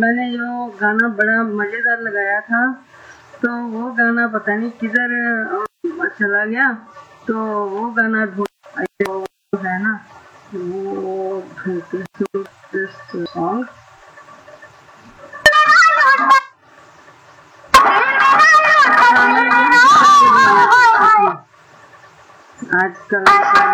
मैंने जो गाना बड़ा मजेदार लगाया था, तो वो गाना पता नहीं किधर चला गया। तो वो गाना है ना, वो सॉन्ग आजकल